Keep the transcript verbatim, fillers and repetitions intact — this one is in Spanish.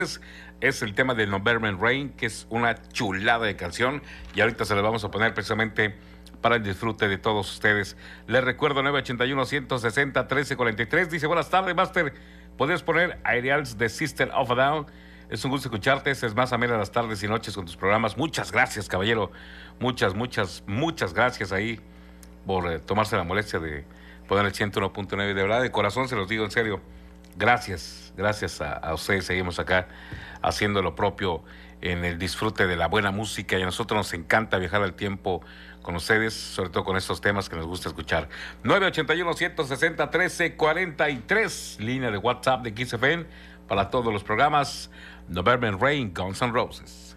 es el tema de November Rain, que es una chulada de canción, y ahorita se la vamos a poner precisamente para el disfrute de todos ustedes. Les recuerdo nueve ochenta y uno, ciento sesenta, trece cuarenta y tres. Dice, buenas tardes, Master. ¿Podrías poner Aerials de Sister of a Down? Es un gusto escucharte, es más amena las tardes y noches con tus programas. Muchas gracias, caballero. Muchas, muchas, muchas gracias ahí por eh, tomarse la molestia de poner el ciento uno punto nueve. De verdad, de corazón se los digo en serio. Gracias, gracias a, a ustedes. Seguimos acá haciendo lo propio en el disfrute de la buena música, y a nosotros nos encanta viajar al tiempo con ustedes, sobre todo con estos temas que nos gusta escuchar. nueve ochenta y uno, ciento sesenta, trece cuarenta y tres, línea de WhatsApp de Kiss F M para todos los programas. November Rain, Guns N' Roses.